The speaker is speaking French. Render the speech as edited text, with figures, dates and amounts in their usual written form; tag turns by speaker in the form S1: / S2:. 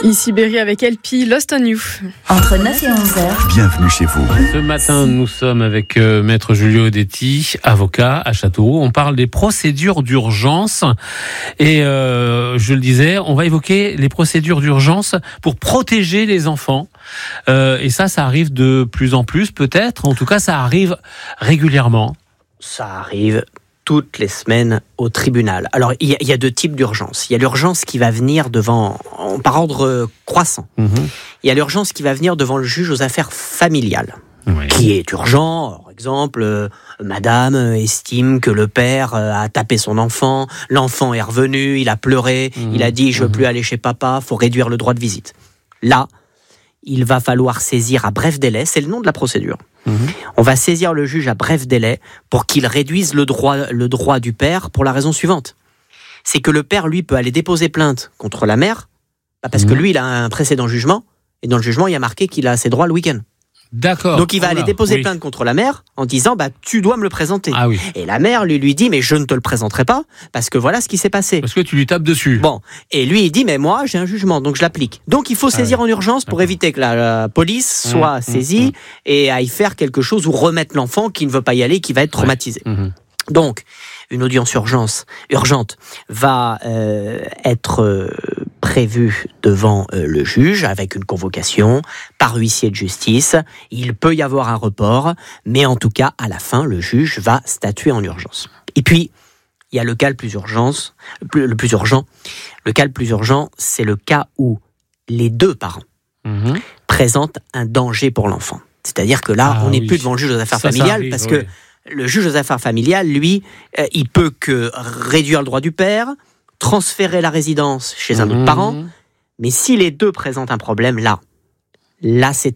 S1: Ici Berry avec LP, Lost on You.
S2: Entre 9 et 11h.
S3: Bienvenue chez vous.
S4: Ce matin, nous sommes avec Maître Julio Detti, avocat à Châteauroux. On parle des procédures d'urgence. Et je le disais, on va évoquer les procédures d'urgence pour protéger les enfants. Et ça arrive de plus en plus peut-être. En tout cas, ça arrive régulièrement.
S5: Ça arrive toutes les semaines au tribunal. Alors, il y a deux types d'urgence. Il y a l'urgence qui va venir par ordre croissant. Il y a l'urgence qui va venir devant le juge aux affaires familiales, qui est urgent. Par exemple, madame estime que le père a tapé son enfant, l'enfant est revenu, il a pleuré, il a dit « je veux plus aller chez papa, faut réduire le droit de visite ». Là, il va falloir saisir à bref délai, c'est le nom de la procédure. On va saisir le juge à bref délai pour qu'il réduise le droit du père pour la raison suivante. C'est que le père, lui, peut aller déposer plainte contre la mère, parce que lui, il a un précédent jugement, et dans le jugement, il y a marqué qu'il a ses droits le week-end.
S4: D'accord.
S5: Donc il va aller déposer plainte contre la mère en disant tu dois me le présenter.
S4: Ah oui.
S5: Et la mère lui dit mais je ne te le présenterai pas parce que voilà ce qui s'est passé.
S4: Parce que tu lui tapes dessus.
S5: Bon, et lui il dit mais moi j'ai un jugement donc je l'applique. Donc il faut saisir en urgence pour éviter que la police soit saisie et aille faire quelque chose ou remettre l'enfant qui ne veut pas y aller, qui va être traumatisé. Donc une audience urgente va être prévue devant le juge avec une convocation par huissier de justice. Il peut y avoir un report, mais en tout cas, à la fin, le juge va statuer en urgence. Et puis, il y a le cas le plus urgent. Le cas le plus urgent, c'est le cas où les deux parents présentent un danger pour l'enfant. C'est-à-dire que là, on n'est plus devant le juge aux affaires familiales parce que le juge aux affaires familiales, lui, il peut que réduire le droit du père, transférer la résidence chez un autre parent, mais si les deux présentent un problème, là c'est